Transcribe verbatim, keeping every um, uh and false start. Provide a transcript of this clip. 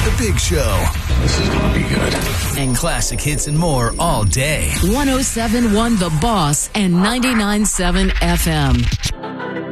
The Big Show. This is going to be good. And classic hits and more all day. one oh seven point one The Boss and ninety-nine point seven F M.